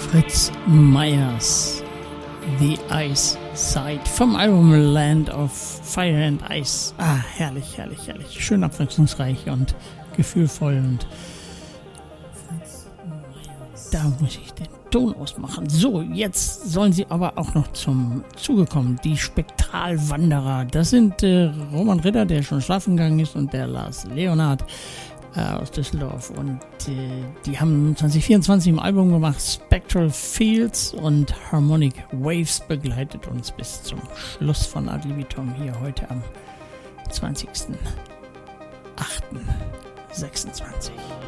Fritz Meyers, The Ice Side vom Album Land of Fire and Ice. Herrlich, herrlich, herrlich. Schön abwechslungsreich und gefühlvoll. Und da muss ich den Ton ausmachen. So, jetzt sollen sie aber auch noch zum Zuge kommen. Die Spektralwanderer. Das sind Roman Ritter, der schon schlafen gegangen ist, und der Lars Leonhardt aus Düsseldorf. Und die haben 2024 im Album gemacht Spectral Fields, und Harmonic Waves begleitet uns bis zum Schluss von Ad Libitum hier heute am 20.08.26.